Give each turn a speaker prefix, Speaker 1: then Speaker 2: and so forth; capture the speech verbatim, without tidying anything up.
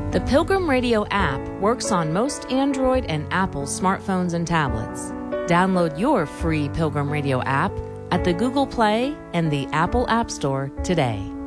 Speaker 1: The Pilgrim Radio app works on most Android and Apple smartphones and tablets. Download your free Pilgrim Radio app at the Google Play and the Apple App Store today.